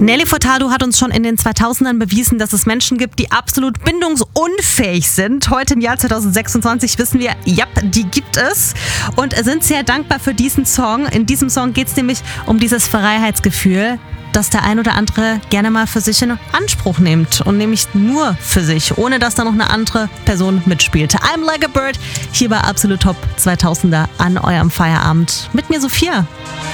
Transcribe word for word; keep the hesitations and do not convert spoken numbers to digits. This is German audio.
Nelly Furtado hat uns schon in den zweitausendern bewiesen, dass es Menschen gibt, die absolut bindungsunfähig sind. Heute im Jahr zweitausendsechsundzwanzig wissen wir, ja, die gibt es und sind sehr dankbar für diesen Song. In diesem Song geht es nämlich um dieses Freiheitsgefühl, das der ein oder andere gerne mal für sich in Anspruch nimmt und nämlich nur für sich, ohne dass da noch eine andere Person mitspielt. I'm Like a Bird, hier bei Absolut Top zweitausender an eurem Feierabend. Mit mir Sophia.